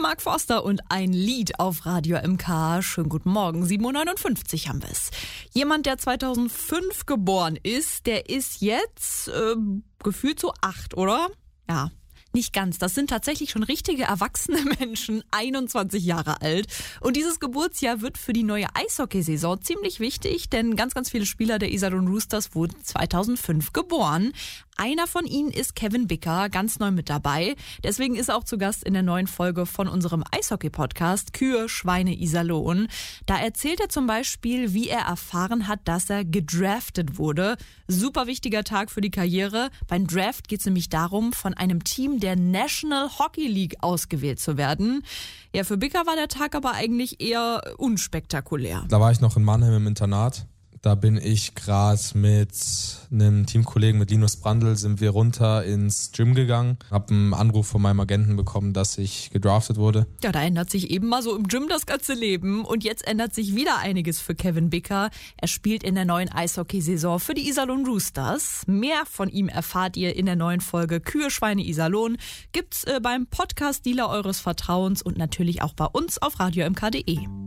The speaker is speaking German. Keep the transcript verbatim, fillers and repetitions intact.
Mark Forster und ein Lied auf Radio M K. Schönen guten Morgen, sieben Uhr neunundfünfzig haben wir es. Jemand, der zweitausendfünf geboren ist, der ist jetzt äh, gefühlt so acht, oder? Ja. Nicht ganz. Das sind tatsächlich schon richtige erwachsene Menschen, einundzwanzig Jahre alt. Und dieses Geburtsjahr wird für die neue Eishockeysaison ziemlich wichtig, denn ganz, ganz viele Spieler der Iserlohn Roosters wurden zweitausendfünf geboren. Einer von ihnen ist Kevin Bicker, ganz neu mit dabei. Deswegen ist er auch zu Gast in der neuen Folge von unserem Eishockey-Podcast Kühe, Schweine, Iserlohn. Da erzählt er zum Beispiel, wie er erfahren hat, dass er gedraftet wurde. Super wichtiger Tag für die Karriere. Beim Draft geht es nämlich darum, von einem Team der National Hockey League ausgewählt zu werden. Ja, für Bicker war der Tag aber eigentlich eher unspektakulär. Da war ich noch in Mannheim im Internat. Da bin ich gerade mit einem Teamkollegen, mit Linus Brandl, sind wir runter ins Gym gegangen. Hab einen Anruf von meinem Agenten bekommen, dass ich gedraftet wurde. Ja, da ändert sich eben mal so im Gym das ganze Leben. Und jetzt ändert sich wieder einiges für Kevin Bicker. Er spielt in der neuen Eishockeysaison für die Iserlohn Roosters. Mehr von ihm erfahrt ihr in der neuen Folge Kühe, Schweine, Iserlohn. Gibt's äh, beim Podcast-Dealer eures Vertrauens und natürlich auch bei uns auf radio m k punkt d e.